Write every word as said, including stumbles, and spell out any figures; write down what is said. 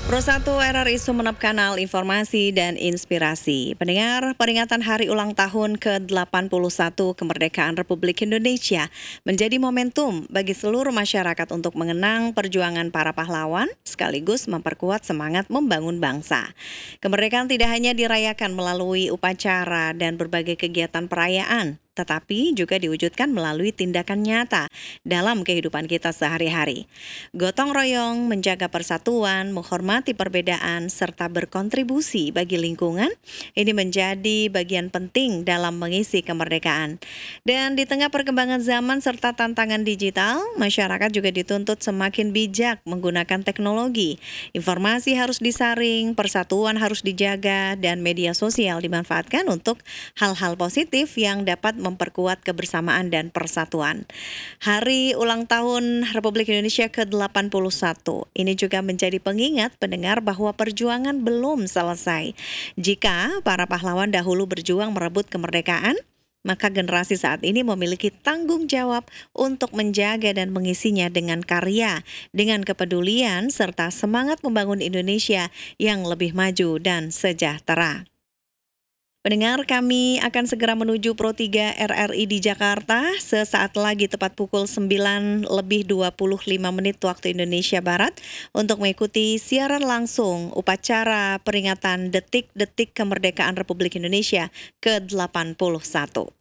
Pro satu R R I Sumeneb Kanal Informasi dan Inspirasi. Pendengar, peringatan hari ulang tahun ke delapan puluh satu kemerdekaan Republik Indonesia menjadi momentum bagi seluruh masyarakat untuk mengenang perjuangan para pahlawan sekaligus memperkuat semangat membangun bangsa. Kemerdekaan tidak hanya dirayakan melalui upacara dan berbagai kegiatan perayaan, tetapi juga diwujudkan melalui tindakan nyata dalam kehidupan kita sehari-hari. Gotong royong, menjaga persatuan, menghormati perbedaan, serta berkontribusi bagi lingkungan, ini menjadi bagian penting dalam mengisi kemerdekaan. Dan di tengah perkembangan zaman serta tantangan digital, masyarakat juga dituntut semakin bijak menggunakan teknologi. Informasi harus disaring, persatuan harus dijaga, dan media sosial dimanfaatkan untuk hal-hal positif yang dapat memperkuat kebersamaan dan persatuan. Hari ulang tahun Republik Indonesia ke delapan puluh satu ini juga menjadi pengingat pendengar bahwa perjuangan belum selesai. Jika para pahlawan dahulu berjuang merebut kemerdekaan, maka generasi saat ini memiliki tanggung jawab untuk menjaga dan mengisinya dengan karya, dengan kepedulian, serta semangat membangun Indonesia yang lebih maju dan sejahtera. Pendengar, kami akan segera menuju Pro tiga R R I di Jakarta. Sesaat lagi tepat pukul sembilan lebih dua puluh lima menit waktu Indonesia Barat untuk mengikuti siaran langsung upacara peringatan detik-detik kemerdekaan Republik Indonesia ke delapan puluh satu.